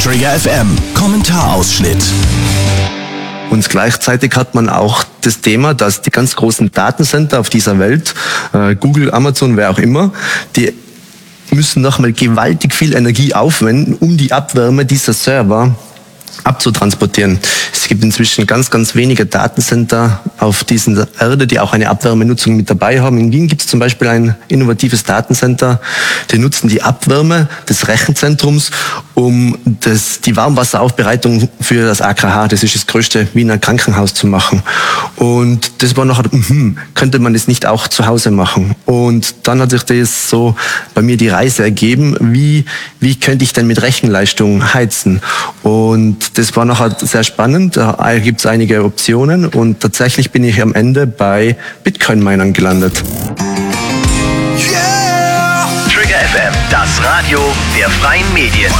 Trigger FM, Kommentarausschnitt. Und gleichzeitig hat man auch das Thema, dass die ganz großen Datencenter auf dieser Welt, Google, Amazon, wer auch immer, die müssen nochmal gewaltig viel Energie aufwenden, um die Abwärme dieser Server abzutransportieren. Es gibt inzwischen ganz, ganz wenige Datencenter auf dieser Erde, die auch eine Abwärmenutzung mit dabei haben. In Wien gibt es zum Beispiel ein innovatives Datencenter, die nutzen die Abwärme des Rechenzentrums, um die Warmwasseraufbereitung für das AKH, das ist das größte Wiener Krankenhaus, zu machen. Und das war nachher, könnte man das nicht auch zu Hause machen? Und dann hat sich das so bei mir die Reise ergeben, wie könnte ich denn mit Rechenleistung heizen? Und das war nachher sehr spannend, da gibt es einige Optionen und tatsächlich bin ich am Ende bei Bitcoin-Minern gelandet. Yeah! Trigger FM, das Radio der freien Medien.